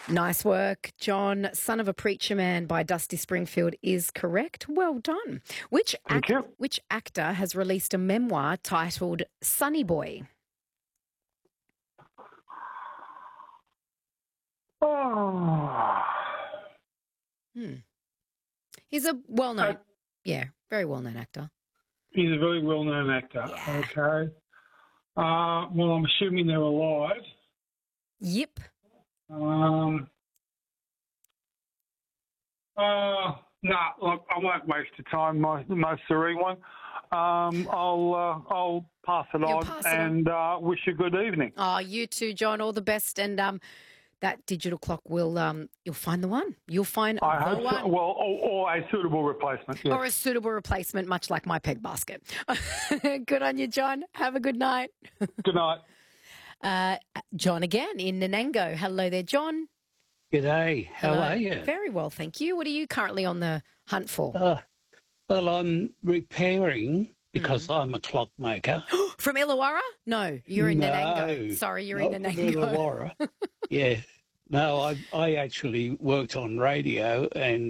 Nice work, John. Son of a Preacher Man by Dusty Springfield is correct. Well done. Thank you. Which actor has released a memoir titled Sonny Boy? Oh. He's a well-known, very well-known actor. He's a very well-known actor. Yeah. Okay. Well, I'm assuming they're alive. Yep. Look, I won't waste your time, most serene one. I'll pass it on and wish you a good evening. Oh, you too, John. All the best. And that digital clock will, you'll find the one. You'll find I the hope one. so. Well, or a suitable replacement. Yes. Or a suitable replacement, much like my peg basket. Good on you, John. Have a good night. Good night. John again in Nanango. Hello there, John. G'day. How are you? Very well, thank you. What are you currently on the hunt for? Well, I'm repairing because I'm a clockmaker. From Illawarra? No, you're in No, Nanango. Sorry, you're in not from Nanango. Illawarra. Yeah. No, I actually worked on radio and